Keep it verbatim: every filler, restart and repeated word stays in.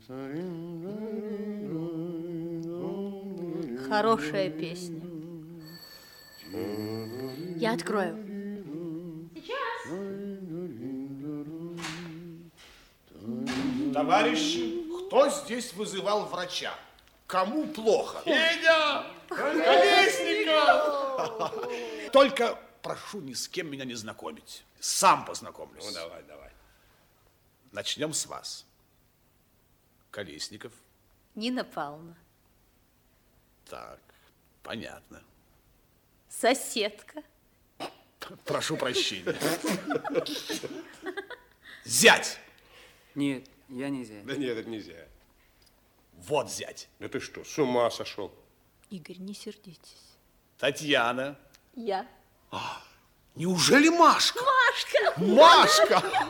Хорошая песня. Я открою. Сейчас. Товарищи, кто здесь вызывал врача? Кому плохо? Федя! Колесников! Только прошу ни с кем меня не знакомить. Сам познакомлюсь. Ну, давай, давай. Начнем с вас. Колесников. Нина Павловна. Так, понятно. Соседка. Прошу прощения. Зять. Нет, я не зять. Да нет, это нельзя. Вот зять. Да ты что, с ума сошел? Игорь, не сердитесь. Татьяна. Я. Неужели Машка? Машка! Машка!